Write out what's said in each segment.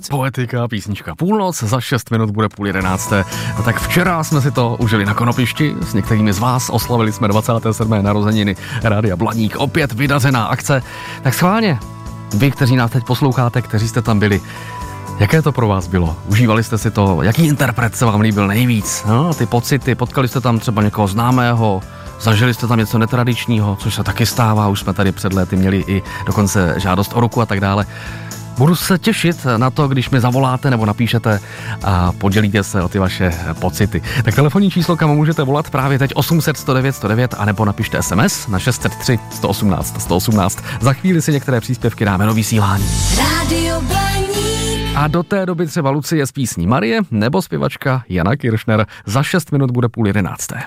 Poetika, písnička Půlnoc, za 6 minut bude 10:30. A tak včera jsme si to užili na konopišti, s některými z vás oslavili jsme 27. narozeniny Rádia Blaník, opět vydařená akce. Tak schválně, vy, kteří nás teď posloucháte, kteří jste tam byli, jaké to pro vás bylo? Užívali jste si to? Jaký interpret se vám líbil nejvíc? No, ty pocity, potkali jste tam třeba někoho známého, zažili jste tam něco netradičního, což se taky stává, už jsme tady před léty měli i dokonce žádost o ruku a tak dále. Budu se těšit na to, když mi zavoláte nebo napíšete a podělíte se o ty vaše pocity. Tak telefonní číslo, kam můžete volat právě teď 800 109 109 a nebo napište SMS na 603 118 118. Za chvíli si některé příspěvky dáme do vysílání. Rádio Blaník. A do té doby třeba Lucie z písní Marie nebo zpěvačka Jana Kiršner. Za 6 minut bude 10:30.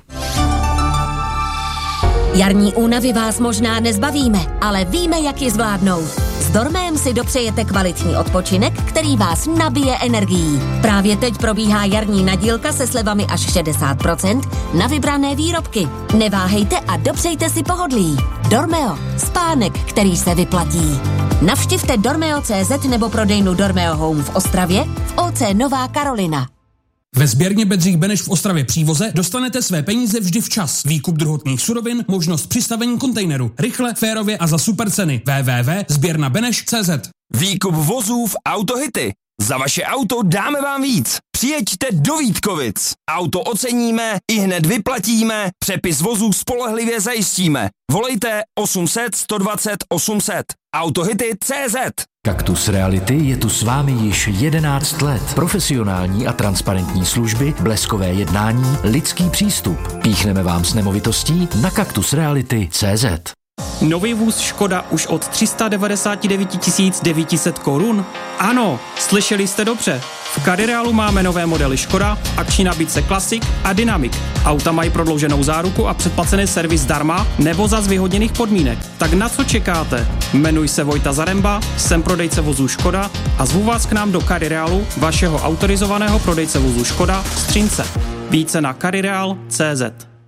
Jarní únavy vás možná nezbavíme, ale víme, jak ji zvládnout. S Dormem si dopřejete kvalitní odpočinek, který vás nabije energií. Právě teď probíhá jarní nadílka se slevami až 60% na vybrané výrobky. Neváhejte a dopřejte si pohodlí. Dormeo, spánek, který se vyplatí. Navštivte dormeo.cz nebo prodejnu Dormeo Home v Ostravě v OC Nová Karolina. Ve sběrně Bedřich Beneš v Ostravě Přívoze dostanete své peníze vždy včas. Výkup druhotných surovin, možnost přistavení kontejneru. Rychle, férově a za super ceny. www.sběrnabeneš.cz. Výkup vozů v Autohity. Za vaše auto dáme vám víc. Přijeďte do Vítkovic. Auto oceníme, ihned vyplatíme, přepis vozů spolehlivě zajistíme. Volejte 800 120 800. Autohity.cz. Kaktus Reality je tu s vámi již 11 let. Profesionální a transparentní služby, bleskové jednání, lidský přístup. Píchneme vám s nemovitostí na kaktusreality.cz. Nový vůz Škoda už od 399 900 korun? Ano, slyšeli jste dobře. V Carirealu máme nové modely Škoda, akční nabídce Classic a Dynamic. Auta mají prodlouženou záruku a předplacený servis zdarma nebo za zvýhodněných podmínek. Tak na co čekáte? Jmenuji se Vojta Zaremba, jsem prodejce vozů Škoda a zvu vás k nám do Carirealu, vašeho autorizovaného prodejce vozů Škoda v Střínce. Více na carireal.cz.